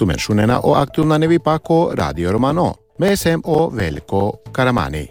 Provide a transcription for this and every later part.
menšunena o aktualna nevipako Radio Romano. Mesem o Veljko Karamani.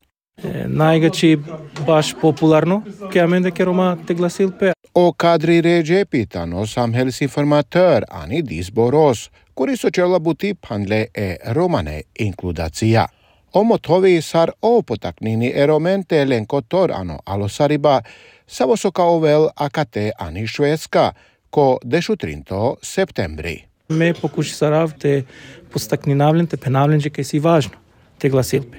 Najveći baš popularno, che amende che Roma te glasil pe. O kadri ređe pitano samhällsinformatör Ani Disboros, kuri sociala buti panle e romane inkludacija. Omotovi sar o potaknini eromente lenkotor ano alosariba, savosoka ovel akate ani Švedska, ko dešutrinto septembri. Me pokuši sarav te postakninavljen, te penavljen, che si važno te glasil pe.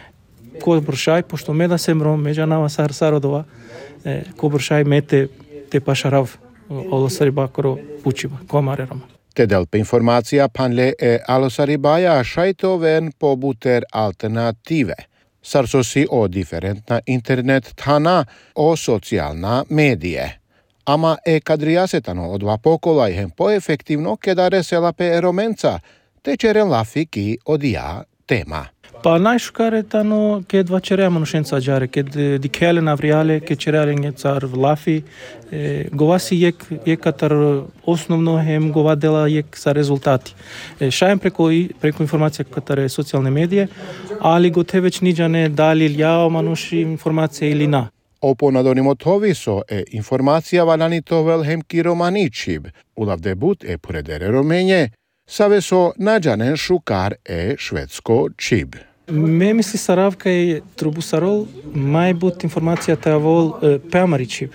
Ko bršaj, pošto me da sem rom, međa nama sarodova, ko bršaj mete te pašarav alosariba koro pučiva, komare Roma. Tedelpe informacija panle e alosaribaja šajtoven pobuter alternative. Sarsosi o diferentna internet tana o socijalna medije. Ama e kadrijasetano od dva pokola ihem poefektivno kedare selape eromenca, te čeren lafiki odija tema. Pa najšukare tano che dva cereamo noșența giare, che di kele navriale, che cereale ngecar lafi, govasi jek katar osnovno hem govadela jek sa rezultati. Šajem preko informacija katare socijalne medije, ali gote već niđane dali ljao manuši informacije ili na. Oponadonimo toviso e informacija valanitovel hem kiromaničib, ulav debut e puredere romenje, saveso nađanen šukar e švedsko čib. Me misli saravka je trubusarol majbut informacija ta avol peamaričib.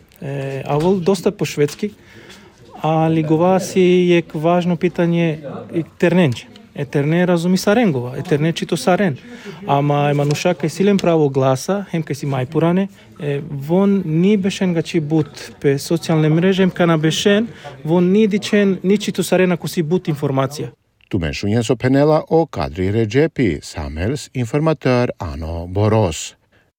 Avol dosta po švedski, ali govasi je važno pitanje ternenče. Eterne razumi sarengova, eterne čito saren. Ama manuša kaj silen pravo glasa, hem kaj si majpurane, von ni bešen ga či but pe socijalne mreže, hem kana bešen, von ni dičen, ni čito saren ako si but informacija. Tu menšunjen so penela o kadri ređepi, samhällsinformatör Ano Boros.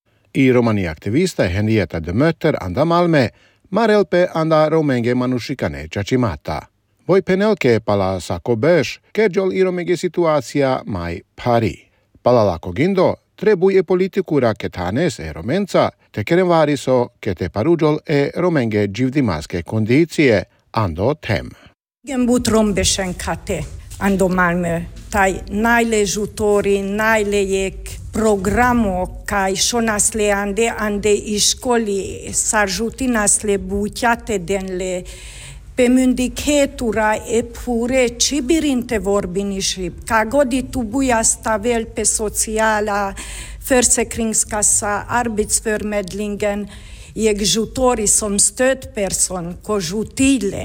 I romani aktivista Henrietta de Mötter anda Malme, marelpe anda romenge manušikane čačimata. Voi penelke pala sako beš, keđol i romenge situacija mai pari. Pala lako gindo, trebuj e politikura ketanes e romenca, te keren variso ke te paruđol e romenge dživdimaske kondicije, ando tem. Gembut rombešen kate. Ando Malmö, taj najležutori, najlejek programo kaj šo nasle ande i školi sarjuti nasle buťate denle pe myndighetura e pure čibirinte vorbiniši, kagodi tu buja stavel pe sociala försäkringskassa, arbetsförmedlingen, jeg jutori som stödperson ko jutile.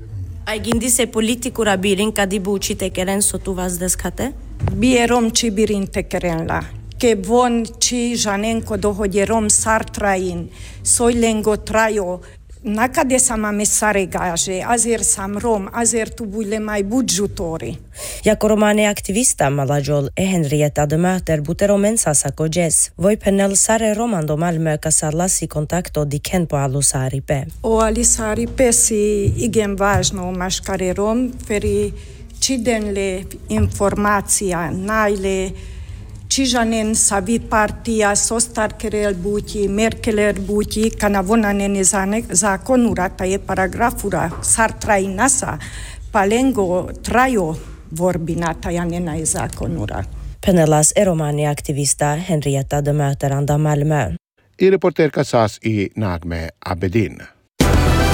Ai gândit se politicura birin ca dibu ucite keren so tu vas deskate? Bierom ci birin te keren la. Ke von ci janenko dohodjerom sartrain, soj lengo trajo, nakade sama me saregaže, azer sam rom, azer tu bujle mai budžutori. Jako romane aktivista malajol e Henrietta de Mötter bute romensa sa kojes. Voi penel sare romando Malmö ka sarlasi kontakto diken po alusari pe. O alisari pe si igen važno maškare rom, feri čidenle informacija, najle čižanen savi partija, sostarkerel buti, merkeler buti, kana vonanene zakonura, ta je paragrafura, sartraj nasa, palengo trajo vorbina, ta janena je zakonura. Penelas e romani aktivista Henrietta de Mötter anda Malmö. I reporter kasas i Nagme Abedin.